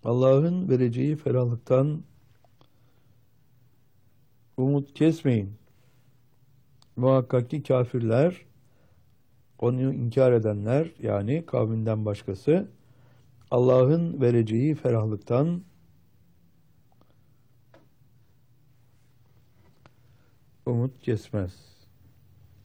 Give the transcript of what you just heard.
Allah'ın vereceği ferahlıktan umut kesmeyin. Muhakkak ki kafirler, onu inkar edenler, yani kavminden başkası, Allah'ın vereceği ferahlıktan umut kesmez.